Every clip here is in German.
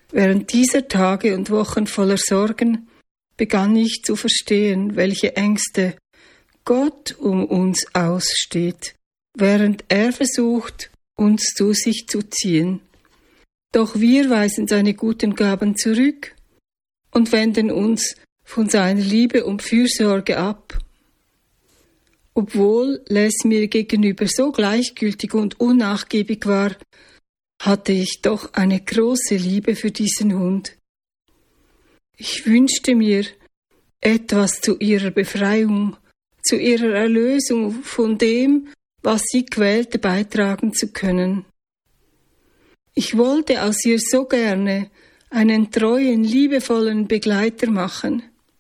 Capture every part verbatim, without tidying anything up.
Während dieser Tage und Wochen voller Sorgen begann ich zu verstehen, welche Ängste Gott um uns aussteht, während er versucht, uns zu sich zu ziehen. Doch wir weisen seine guten Gaben zurück und wenden uns von seiner Liebe und Fürsorge ab. Obwohl Les mir gegenüber so gleichgültig und unnachgiebig war, hatte ich doch eine große Liebe für diesen Hund. Ich wünschte mir, etwas zu ihrer Befreiung, zu ihrer Erlösung von dem, was sie quälte, beitragen zu können. Ich wollte aus ihr so gerne einen treuen, liebevollen Begleiter machen.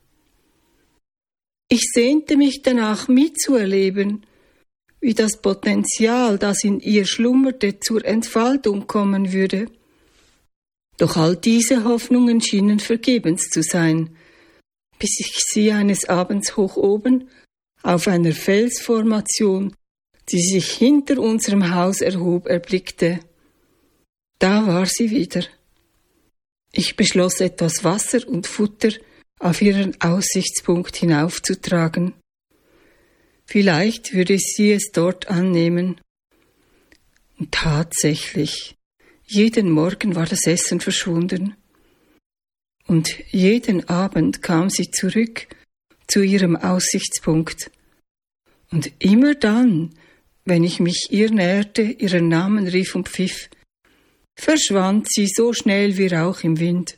Ich sehnte mich danach mitzuerleben, wie das Potenzial, das in ihr schlummerte, zur Entfaltung kommen würde. Doch all diese Hoffnungen schienen vergebens zu sein, bis ich sie eines Abends hoch oben auf einer Felsformation, die sich hinter unserem Haus erhob, erblickte. Da war sie wieder. Ich beschloss, etwas Wasser und Futter auf ihren Aussichtspunkt hinaufzutragen. Vielleicht würde sie es dort annehmen. Und tatsächlich, jeden Morgen war das Essen verschwunden. Und jeden Abend kam sie zurück zu ihrem Aussichtspunkt. Und immer dann, wenn ich mich ihr näherte, ihren Namen rief und pfiff, verschwand sie so schnell wie Rauch im Wind.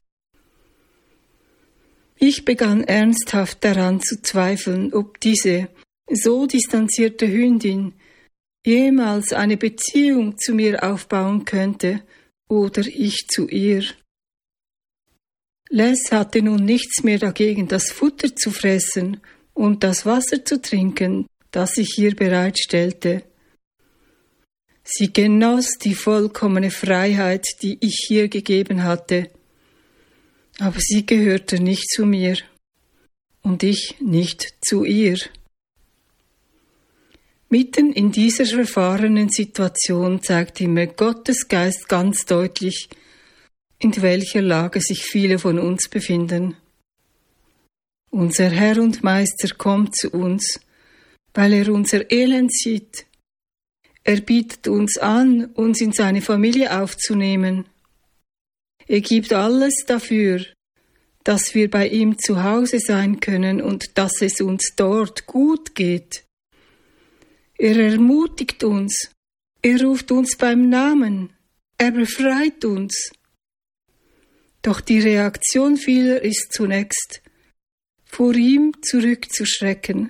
Ich begann ernsthaft daran zu zweifeln, ob diese so distanzierte Hündin jemals eine Beziehung zu mir aufbauen könnte oder ich zu ihr. Les hatte nun nichts mehr dagegen, das Futter zu fressen und das Wasser zu trinken, das ich ihr bereitstellte. Sie genoss die vollkommene Freiheit, die ich ihr gegeben hatte, aber sie gehörte nicht zu mir und ich nicht zu ihr. Mitten in dieser verfahrenen Situation zeigte mir Gottes Geist ganz deutlich, in welcher Lage sich viele von uns befinden. Unser Herr und Meister kommt zu uns, weil er unser Elend sieht. Er bietet uns an, uns in seine Familie aufzunehmen. Er gibt alles dafür, dass wir bei ihm zu Hause sein können und dass es uns dort gut geht. Er ermutigt uns, er ruft uns beim Namen, er befreit uns. Doch die Reaktion vieler ist zunächst, vor ihm zurückzuschrecken.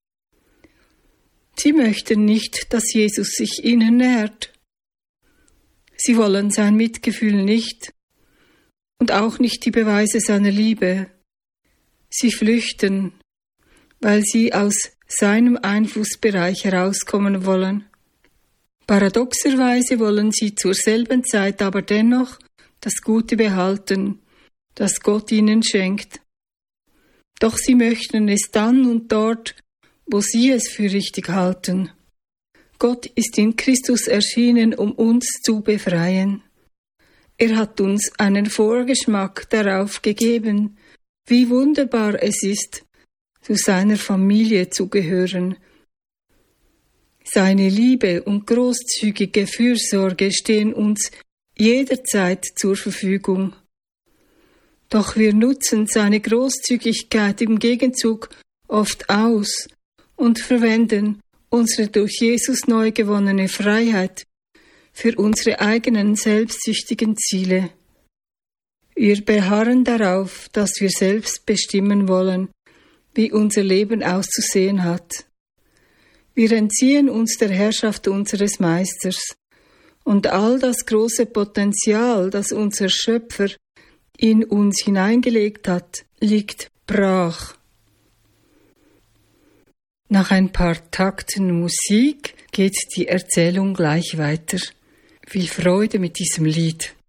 Sie möchten nicht, dass Jesus sich ihnen nähert. Sie wollen sein Mitgefühl nicht und auch nicht die Beweise seiner Liebe. Sie flüchten, weil sie aus seinem Einflussbereich herauskommen wollen. Paradoxerweise wollen sie zur selben Zeit aber dennoch das Gute behalten, das Gott ihnen schenkt. Doch sie möchten es dann und dort, wo sie es für richtig halten. Gott ist in Christus erschienen, um uns zu befreien. Er hat uns einen Vorgeschmack darauf gegeben, wie wunderbar es ist, zu seiner Familie zu gehören. Seine Liebe und großzügige Fürsorge stehen uns jederzeit zur Verfügung. Doch wir nutzen seine Großzügigkeit im Gegenzug oft aus und verwenden unsere durch Jesus neu gewonnene Freiheit für unsere eigenen selbstsüchtigen Ziele. Wir beharren darauf, dass wir selbst bestimmen wollen, wie unser Leben auszusehen hat. Wir entziehen uns der Herrschaft unseres Meisters und all das große Potenzial, das unser Schöpfer in uns hineingelegt hat, liegt brach. Nach ein paar Takten Musik geht die Erzählung gleich weiter. Viel Freude mit diesem Lied.